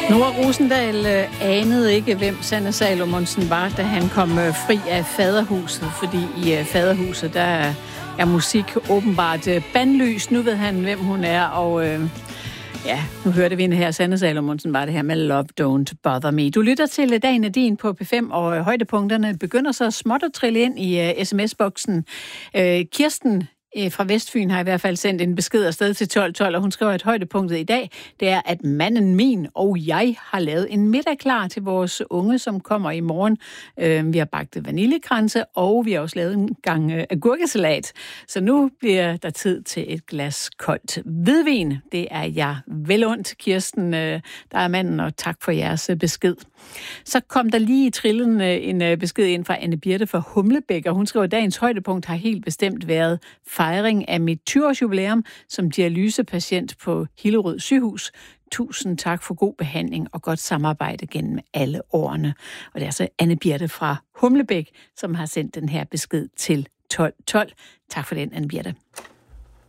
Nora Rosendahl anede ikke, hvem Sanne Salomonsen var, da han kom fri af Faderhuset, fordi i Faderhuset, der er musik åbenbart bandlyst. Nu ved han, hvem hun er, og nu hørte vi her, Sanne Salomonsen var det her med Love Don't Bother Me. Du lytter til Dagen er din på P5, og højdepunkterne begynder så småt at trille ind i sms-boksen. Kirsten fra Vestfyn har i hvert fald sendt en besked afsted til 1212, og hun skriver, at højdepunktet i dag, det er, at manden min og jeg har lavet en middag klar til vores unge, som kommer i morgen. Vi har bagt vaniljekranse, og vi har også lavet en gang agurkesalat. Så nu bliver der tid til et glas koldt hvidvin. Det er jeg vel ondt, Kirsten, der er manden, og tak for jeres besked. Så kom der lige i trillen en besked ind fra Anne Birte fra Humlebæk, og hun skriver, at dagens højdepunkt har helt bestemt været fejring af mit 20-års jubilæum som dialysepatient på Hillerød Sygehus. Tusind tak for god behandling og godt samarbejde gennem alle årene. Og det er altså Anne Birte fra Humlebæk, som har sendt den her besked til 1212. Tak for den, Anne Birte.